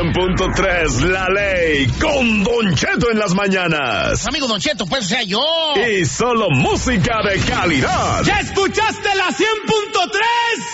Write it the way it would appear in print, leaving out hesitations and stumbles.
100.3, La Ley, con Don Cheto en las mañanas. Amigo Don Cheto, pues sea yo. Y solo música de calidad. ¿Ya escuchaste la 100.3?